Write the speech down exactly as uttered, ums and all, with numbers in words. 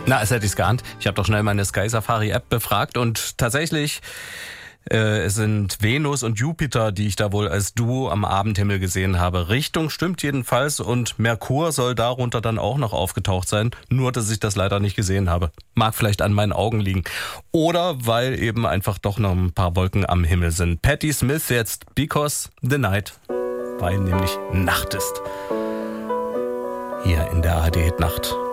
Na, als hätte ich es geahnt. Ich habe doch schnell meine Sky Safari App befragt und tatsächlich, äh, es sind Venus und Jupiter, die ich da wohl als Duo am Abendhimmel gesehen habe. Richtung stimmt jedenfalls und Merkur soll darunter dann auch noch aufgetaucht sein, nur dass ich das leider nicht gesehen habe. Mag vielleicht an meinen Augen liegen. Oder weil eben einfach doch noch ein paar Wolken am Himmel sind. Patti Smith jetzt, Because the Night, weil nämlich Nacht ist. Hier in der A R D Hit Nacht.